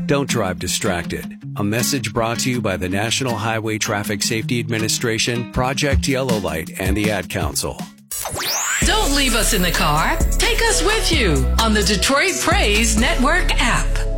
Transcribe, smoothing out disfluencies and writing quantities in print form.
Don't drive distracted. A message brought to you by the National Highway Traffic Safety Administration, Project Yellow Light, and the Ad Council. Don't leave us in the car. Take us with you on the Detroit Praise Network app.